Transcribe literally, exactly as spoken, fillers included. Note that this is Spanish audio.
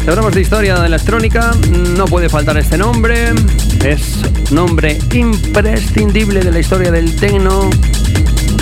Si hablamos de historia de la electrónica, no puede faltar este nombre. Es nombre imprescindible de la historia del techno.